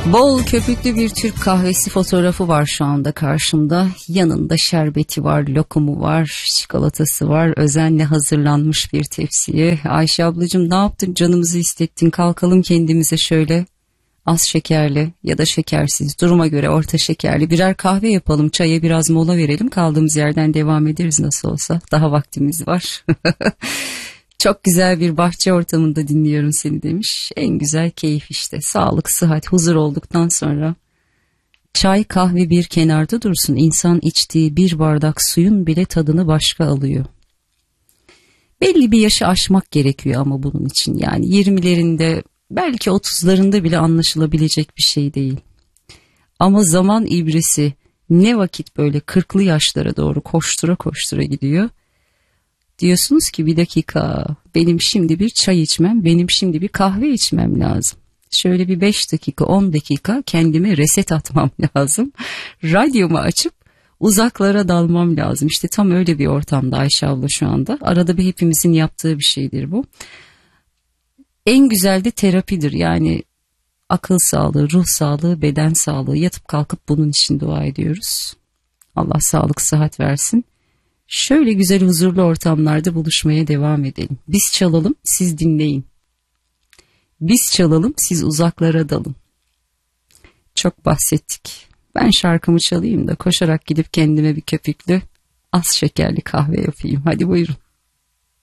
Bol köpüklü bir Türk kahvesi fotoğrafı var şu anda karşımda. Yanında şerbeti var, lokumu var, çikolatası var. Özenle hazırlanmış bir tepsiye. Ayşe ablacığım, ne yaptın? Canımızı istettin. Kalkalım kendimize şöyle az şekerli ya da şekersiz, duruma göre orta şekerli birer kahve yapalım. Çaya biraz mola verelim. Kaldığımız yerden devam ederiz nasıl olsa. Daha vaktimiz var. Çok güzel bir bahçe ortamında dinliyorum seni demiş. En güzel keyif işte. Sağlık, sıhhat, huzur olduktan sonra çay, kahve bir kenarda dursun. İnsan içtiği bir bardak suyun bile tadını başka alıyor. Belli bir yaşı aşmak gerekiyor ama bunun için. Yani 20'lerinde belki 30'larında bile anlaşılabilecek bir şey değil. Ama zaman ibresi ne vakit böyle 40'lı yaşlara doğru koştura koştura gidiyor. Diyorsunuz ki bir dakika, benim şimdi bir çay içmem, benim şimdi bir kahve içmem lazım. Şöyle bir 5 dakika 10 dakika kendime reset atmam lazım. Radyomu açıp uzaklara dalmam lazım. İşte tam öyle bir ortamda Ayşe abla şu anda. Arada bir hepimizin yaptığı bir şeydir bu. En güzel de terapidir yani, akıl sağlığı, ruh sağlığı, beden sağlığı. Yatıp kalkıp bunun için dua ediyoruz. Allah sağlık sıhhat versin. Şöyle güzel huzurlu ortamlarda buluşmaya devam edelim. Biz çalalım, siz dinleyin. Biz çalalım, siz uzaklara dalın. Çok bahsettik. Ben şarkımı çalayım da koşarak gidip kendime bir köpüklü az şekerli kahve yapayım. Hadi buyurun.